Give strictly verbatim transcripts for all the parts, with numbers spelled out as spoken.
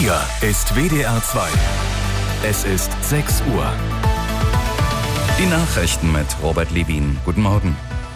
Hier ist W D R zwei. Es ist sechs Uhr. Die Nachrichten mit Robert Levin. Guten Morgen.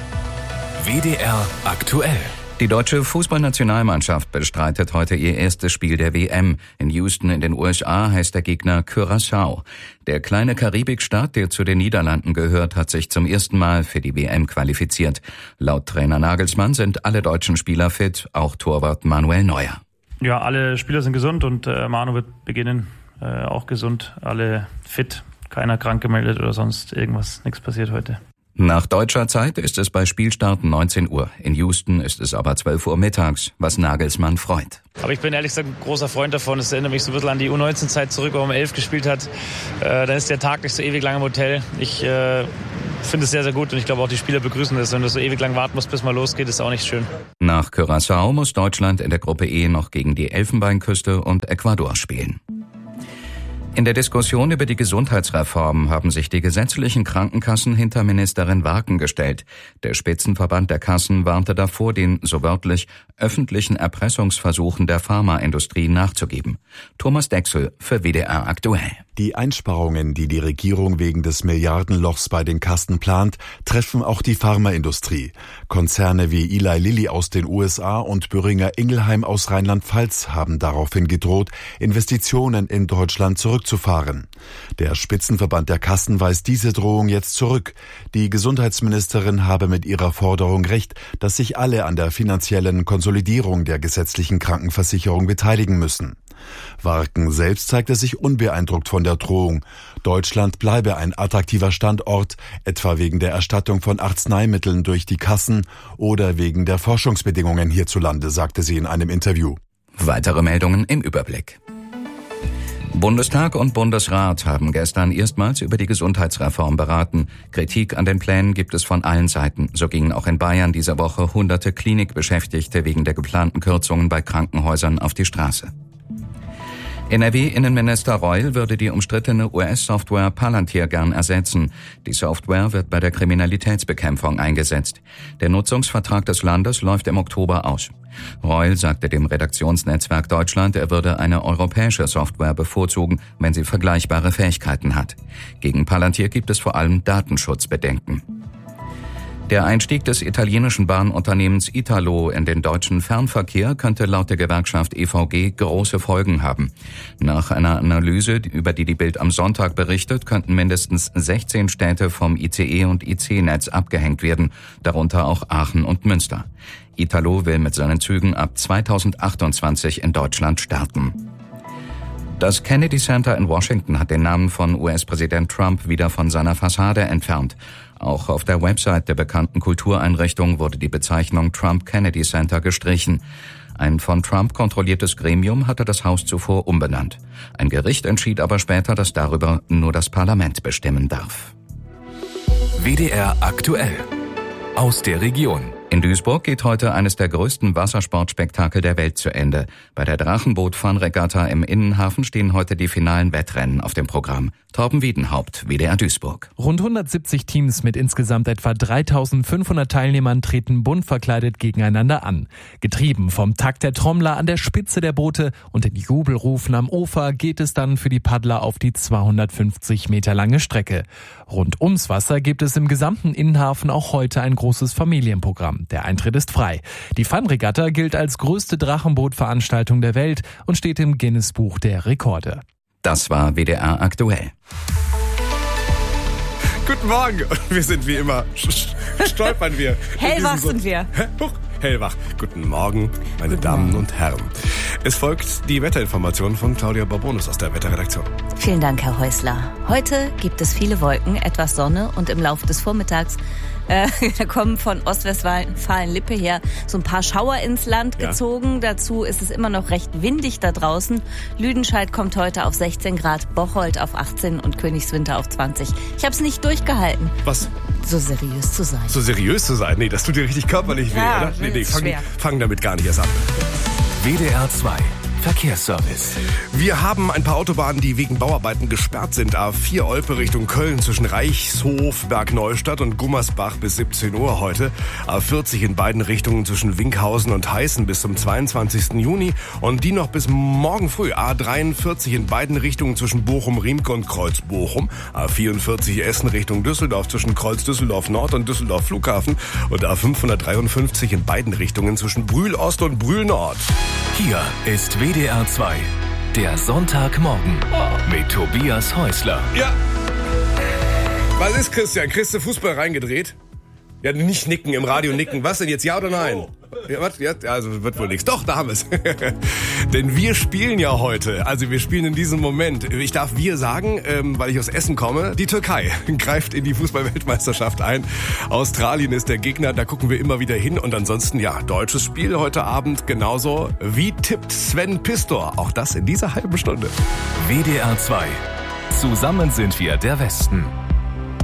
W D R aktuell. Die deutsche Fußballnationalmannschaft bestreitet heute ihr erstes Spiel der W M. In Houston in den U S A heißt der Gegner Curaçao. Der kleine Karibikstaat, der zu den Niederlanden gehört, hat sich zum ersten Mal für die W M qualifiziert. Laut Trainer Nagelsmann sind alle deutschen Spieler fit, auch Torwart Manuel Neuer. Ja, alle Spieler sind gesund und äh, Manu wird beginnen, äh, auch gesund, alle fit, keiner krank gemeldet oder sonst irgendwas, nichts passiert heute. Nach deutscher Zeit ist es bei Spielstart neunzehn Uhr. In Houston ist es aber zwölf Uhr mittags, was Nagelsmann freut. Aber ich bin ehrlich gesagt ein großer Freund davon. Es erinnert mich so ein bisschen an die U neunzehn Zeit zurück, wo man um elf gespielt hat. Äh, dann ist der Tag nicht so ewig lang im Hotel. Ich äh, finde es sehr, sehr gut und ich glaube auch die Spieler begrüßen das. Wenn du so ewig lang warten musst, bis mal losgeht, ist auch nicht schön. Nach Curaçao muss Deutschland in der Gruppe E noch gegen die Elfenbeinküste und Ecuador spielen. In der Diskussion über die Gesundheitsreform haben sich die gesetzlichen Krankenkassen hinter Ministerin Warken gestellt. Der Spitzenverband der Kassen warnte davor, den, so wörtlich, öffentlichen Erpressungsversuchen der Pharmaindustrie nachzugeben. Thomas Dechsel für W D R aktuell. Die Einsparungen, die die Regierung wegen des Milliardenlochs bei den Kassen plant, treffen auch die Pharmaindustrie. Konzerne wie Eli Lilly aus den U S A und Boehringer Ingelheim aus Rheinland-Pfalz haben daraufhin gedroht, Investitionen in Deutschland zurückzufahren. Der Spitzenverband der Kassen weist diese Drohung jetzt zurück. Die Gesundheitsministerin habe mit ihrer Forderung recht, dass sich alle an der finanziellen Konsolidierung der gesetzlichen Krankenversicherung beteiligen müssen. Warken selbst zeigte sich unbeeindruckt von der Drohung. Deutschland bleibe ein attraktiver Standort, etwa wegen der Erstattung von Arzneimitteln durch die Kassen oder wegen der Forschungsbedingungen hierzulande, sagte sie in einem Interview. Weitere Meldungen im Überblick. Bundestag und Bundesrat haben gestern erstmals über die Gesundheitsreform beraten. Kritik an den Plänen gibt es von allen Seiten. So gingen auch in Bayern diese Woche hunderte Klinikbeschäftigte wegen der geplanten Kürzungen bei Krankenhäusern auf die Straße. N R W-Innenminister Reul würde die umstrittene U S-Software Palantir gern ersetzen. Die Software wird bei der Kriminalitätsbekämpfung eingesetzt. Der Nutzungsvertrag des Landes läuft im Oktober aus. Reul sagte dem Redaktionsnetzwerk Deutschland, er würde eine europäische Software bevorzugen, wenn sie vergleichbare Fähigkeiten hat. Gegen Palantir gibt es vor allem Datenschutzbedenken. Der Einstieg des italienischen Bahnunternehmens Italo in den deutschen Fernverkehr könnte laut der Gewerkschaft E V G große Folgen haben. Nach einer Analyse, über die die Bild am Sonntag berichtet, könnten mindestens sechzehn Städte vom I C E- und I C-Netz abgehängt werden, darunter auch Aachen und Münster. Italo will mit seinen Zügen ab zweitausendachtundzwanzig in Deutschland starten. Das Kennedy Center in Washington hat den Namen von U S-Präsident Trump wieder von seiner Fassade entfernt. Auch auf der Website der bekannten Kultureinrichtung wurde die Bezeichnung Trump Kennedy Center gestrichen. Ein von Trump kontrolliertes Gremium hatte das Haus zuvor umbenannt. Ein Gericht entschied aber später, dass darüber nur das Parlament bestimmen darf. W D R aktuell. Aus der Region. In Duisburg geht heute eines der größten Wassersportspektakel der Welt zu Ende. Bei der Drachenboot-Fun-Regatta im Innenhafen stehen heute die finalen Wettrennen auf dem Programm. Torben Wiedenhaupt, W D R Duisburg. Rund hundertsiebzig Teams mit insgesamt etwa dreitausendfünfhundert Teilnehmern treten bunt verkleidet gegeneinander an. Getrieben vom Takt der Trommler an der Spitze der Boote und den Jubelrufen am Ufer geht es dann für die Paddler auf die zweihundertfünfzig Meter lange Strecke. Rund ums Wasser gibt es im gesamten Innenhafen auch heute ein großes Familienprogramm. Der Eintritt ist frei. Die Fun-Regatta gilt als größte Drachenbootveranstaltung der Welt und steht im Guinness-Buch der Rekorde. Das war W D R aktuell. Guten Morgen. Wir sind wie immer, stolpern wir. Hellwach sind wir. Huch, hellwach. Guten Morgen, meine Guten Damen Morgen. und Herren. Es folgt die Wetterinformation von Claudia Barbonus aus der Wetterredaktion. Vielen Dank, Herr Häusler. Heute gibt es viele Wolken, etwas Sonne und im Laufe des Vormittags Äh, da kommen von Ostwestfalen-Lippe her so ein paar Schauer ins Land ja. gezogen. Dazu ist es immer noch recht windig da draußen. Lüdenscheid kommt heute auf sechzehn Grad, Bocholt auf achtzehn und Königswinter auf zwanzig. Ich habe es nicht durchgehalten. Was? So seriös zu sein. So seriös zu sein? Nee, das tut dir richtig körperlich weh, ja, oder? Nee, nee, fang, schwer. fang damit gar nicht erst an. W D R zwei. Verkehrsservice. Wir haben ein paar Autobahnen, die wegen Bauarbeiten gesperrt sind. A vier Olpe Richtung Köln zwischen Reichshof, Bergneustadt und Gummersbach bis siebzehn Uhr heute. A vierzig in beiden Richtungen zwischen Winkhausen und Heißen bis zum zweiundzwanzigsten Juni. Und die noch bis morgen früh. A dreiundvierzig in beiden Richtungen zwischen Bochum-Riemke und Kreuz-Bochum. A vierundvierzig Essen Richtung Düsseldorf zwischen Kreuz-Düsseldorf Nord und Düsseldorf Flughafen. Und A fünfhundertdreiundfünfzig in beiden Richtungen zwischen Brühl Ost und Brühl Nord. Hier ist W D R zwei, der Sonntagmorgen mit Tobias Häusler. Ja. Was ist, Christian? Kriegst du Fußball reingedreht? Ja, nicht nicken, im Radio nicken. Was denn jetzt, ja oder nein? Ja, was? Ja, also wird wohl nichts. Doch, da haben wir es. Denn wir spielen ja heute, also wir spielen in diesem Moment, ich darf wir sagen, ähm, weil ich aus Essen komme, die Türkei greift in die Fußball-Weltmeisterschaft ein. Australien ist der Gegner, da gucken wir immer wieder hin. Und ansonsten, ja, deutsches Spiel heute Abend genauso. Wie tippt Sven Pistor? Auch das in dieser halben Stunde. W D R zwei. Zusammen sind wir der Westen.